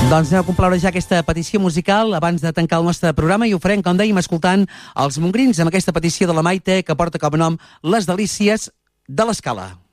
Doncs anem a complaure ja aquesta petició musical abans de tancar el nostre programa i ho farem, com dèiem, escoltant els Mongrins amb aquesta petició de la Maite que porta com a nom Les delícies de l'Escala.